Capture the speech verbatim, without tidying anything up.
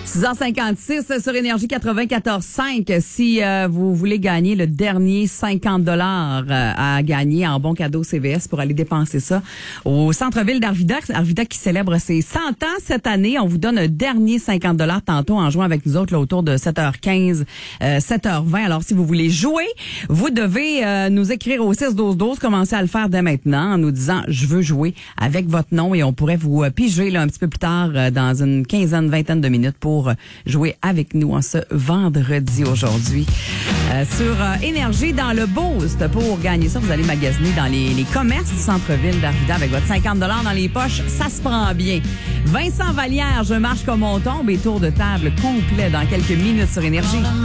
six heures cinquante-six sur Énergie quatre-vingt-quatorze cinq. Si euh, vous voulez gagner le dernier cinquante dollars euh, à gagner en bon cadeau C V S pour aller dépenser ça au centre-ville d'Arvida. Arvida qui célèbre ses cent ans cette année. On vous donne un dernier cinquante dollars tantôt en jouant avec nous autres là, autour de sept heures quinze, euh, sept heures vingt. Alors, si vous voulez jouer, vous devez euh, nous écrire au six douze douze. Commencez à le faire dès maintenant en nous disant « Je veux jouer » avec votre nom et on pourrait vous euh, piger là, un petit peu plus tard euh, dans une quinzaine, vingtaine de minutes pour jouer avec nous en ce vendredi aujourd'hui. Euh, sur euh, Énergie dans le Boost. Pour gagner ça, vous allez magasiner dans les, les commerces du centre-ville d'Arvida avec votre cinquante dollars dans les poches. Ça se prend bien. Vincent Vallière, Je marche comme on tombe et tour de table complet dans quelques minutes sur Énergie.